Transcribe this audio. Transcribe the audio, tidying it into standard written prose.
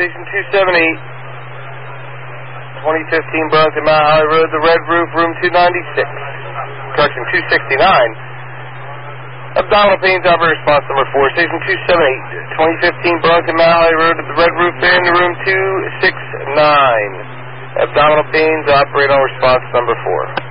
Station 278, 2015 Burlington Mount Holly Road, the Red Roof, room 296. Correction, 269. Abdominal pains, operator response number 4. Station 278, 2015 Burlington Mount Holly Road, the Red Roof in room 269. Abdominal pains, operator response number 4.